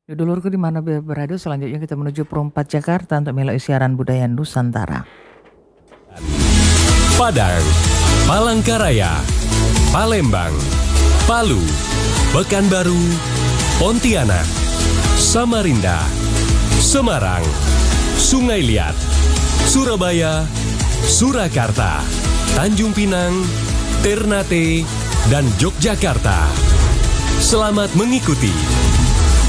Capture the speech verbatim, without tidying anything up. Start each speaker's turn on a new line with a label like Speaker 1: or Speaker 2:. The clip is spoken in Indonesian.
Speaker 1: Ya dulurku di mana be- berada selanjutnya kita menuju Perumpat Jakarta untuk melok siaran budaya Nusantara.
Speaker 2: Padang, Palangkaraya, Palembang, Palu, Pekanbaru, Pontianak, Samarinda, Semarang, Sungai Liat, Surabaya, Surakarta, Tanjung Pinang, Ternate, dan Yogyakarta. Selamat mengikuti